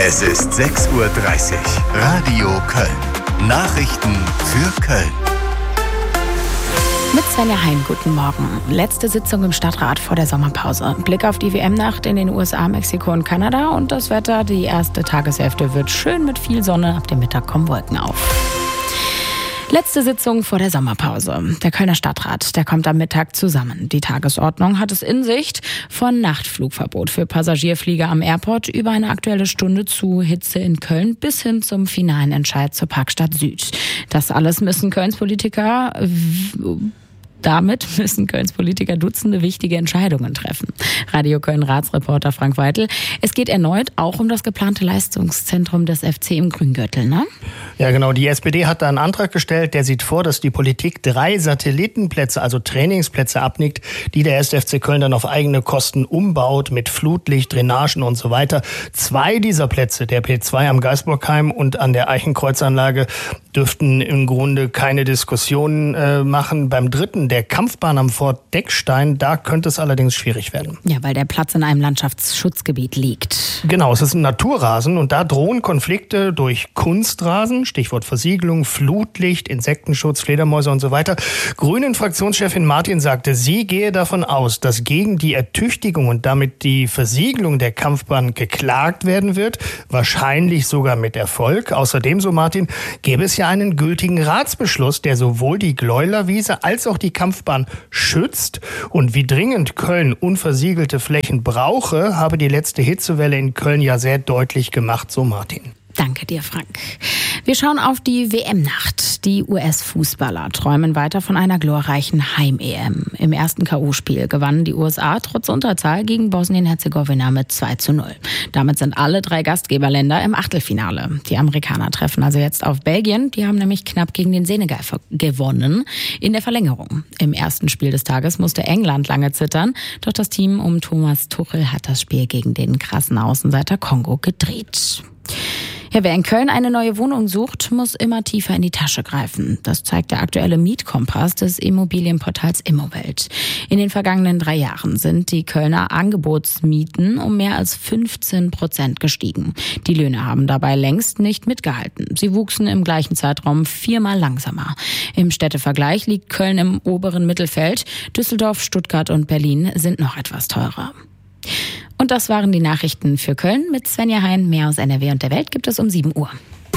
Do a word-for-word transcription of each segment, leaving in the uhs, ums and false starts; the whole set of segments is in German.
Es ist sechs Uhr dreißig. Radio Köln. Nachrichten für Köln. Mit Svenja Hein, guten Morgen. Letzte Sitzung im Stadtrat vor der Sommerpause. Blick auf die W M-Nacht in den U S A, Mexiko und Kanada und das Wetter. Die erste Tageshälfte wird schön mit viel Sonne. Ab dem Mittag kommen Wolken auf. Letzte Sitzung vor der Sommerpause. Der Kölner Stadtrat, der kommt am Mittag zusammen. Die Tagesordnung hat es in Sicht, von Nachtflugverbot für Passagierflieger am Airport über eine Aktuelle Stunde zu Hitze in Köln bis hin zum finalen Entscheid zur Parkstadt Süd. Das alles müssen Kölns Politiker... Damit müssen Kölns Politiker Dutzende wichtige Entscheidungen treffen. Radio Köln-Ratsreporter Frank Weitel. Es geht erneut auch um das geplante Leistungszentrum des F C im Grüngürtel, ne? Ja, genau. Die S P D hat da einen Antrag gestellt, der sieht vor, dass die Politik drei Satellitenplätze, also Trainingsplätze abnickt, die der erste F C Köln dann auf eigene Kosten umbaut mit Flutlicht, Drainagen und so weiter. Zwei dieser Plätze, der P zwei am Geisburgheim und an der Eichenkreuzanlage, dürften im Grunde keine Diskussionen äh, machen. Beim dritten, der Kampfbahn am Fort Deckstein, da könnte es allerdings schwierig werden. Ja, weil der Platz in einem Landschaftsschutzgebiet liegt. Genau, es ist ein Naturrasen und da drohen Konflikte durch Kunstrasen, Stichwort Versiegelung, Flutlicht, Insektenschutz, Fledermäuse und so weiter. Grünen-Fraktionschefin Martin sagte, sie gehe davon aus, dass gegen die Ertüchtigung und damit die Versiegelung der Kampfbahn geklagt werden wird, wahrscheinlich sogar mit Erfolg. Außerdem, so Martin, gäbe es ja einen gültigen Ratsbeschluss, der sowohl die Gleulerwiese als auch die Kampfbahn schützt. Und wie dringend Köln unversiegelte Flächen brauche, habe die letzte Hitzewelle in Köln ja sehr deutlich gemacht, so Martin. Danke dir, Frank. Wir schauen auf die W M-Nacht. Die U S-Fußballer träumen weiter von einer glorreichen Heim-E M. Im ersten K O-Spiel gewannen die U S A trotz Unterzahl gegen Bosnien-Herzegowina mit zwei zu null. Damit sind alle drei Gastgeberländer im Achtelfinale. Die Amerikaner treffen also jetzt auf Belgien. Die haben nämlich knapp gegen den Senegal gewonnen in der Verlängerung. Im ersten Spiel des Tages musste England lange zittern. Doch das Team um Thomas Tuchel hat das Spiel gegen den krassen Außenseiter Kongo gedreht. Ja, wer in Köln eine neue Wohnung sucht, muss immer tiefer in die Tasche greifen. Das zeigt der aktuelle Mietkompass des Immobilienportals Immowelt. In den vergangenen drei Jahren sind die Kölner Angebotsmieten um mehr als fünfzehn Prozent gestiegen. Die Löhne haben dabei längst nicht mitgehalten. Sie wuchsen im gleichen Zeitraum viermal langsamer. Im Städtevergleich liegt Köln im oberen Mittelfeld. Düsseldorf, Stuttgart und Berlin sind noch etwas teurer. Und das waren die Nachrichten für Köln mit Svenja Hein. Mehr aus N R W und der Welt gibt es um sieben Uhr.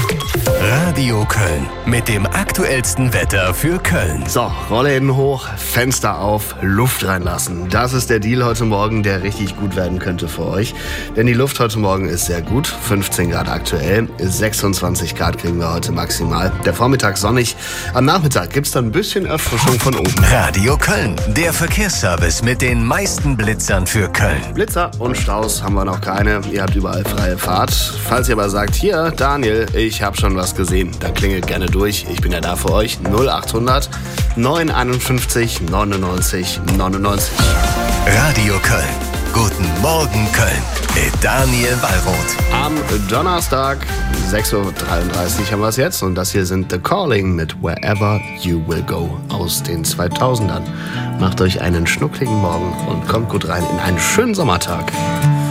Radio Köln mit dem aktuellsten Wetter für Köln. So, Rollläden hoch, Fenster auf, Luft reinlassen. Das ist der Deal heute Morgen, der richtig gut werden könnte für euch. Denn die Luft heute Morgen ist sehr gut. fünfzehn Grad aktuell, sechsundzwanzig Grad kriegen wir heute maximal. Der Vormittag sonnig. Am Nachmittag gibt's dann ein bisschen Erfrischung von oben. Radio Köln, der Verkehrsservice mit den meisten Blitzern für Köln. Blitzer und Staus haben wir noch keine. Ihr habt überall freie Fahrt. Falls ihr aber sagt, hier, Daniel, ich habe schon was gesehen, dann klingelt gerne durch. Ich bin ja da für euch. null achthundert neun einundfünfzig neunundneunzig neunundneunzig. Radio Köln. Guten Morgen Köln mit Daniel Wallroth. Am Donnerstag, sechs Uhr dreiunddreißig haben wir es jetzt. Und das hier sind The Calling mit Wherever You Will Go aus den zweitausendern. Macht euch einen schnuckligen Morgen und kommt gut rein in einen schönen Sommertag.